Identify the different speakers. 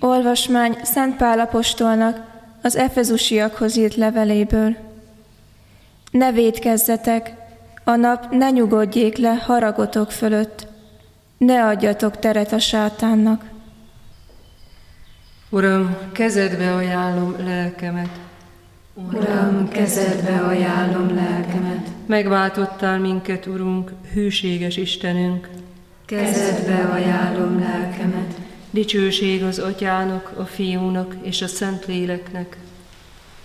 Speaker 1: Olvasmány Szent Pál apostolnak az efezusiakhoz írt leveléből. Ne vétkezzetek, a nap ne nyugodjék le haragotok fölött, ne adjatok teret a sátánnak.
Speaker 2: Uram, kezedbe ajánlom lelkemet.
Speaker 3: Uram, kezedbe ajánlom lelkemet.
Speaker 2: Megváltottál minket, Urunk, hűséges Istenünk.
Speaker 3: Kezedbe ajánlom lelkemet.
Speaker 2: Dicsőség az Atyának, a Fiúnak és a Szentléleknek.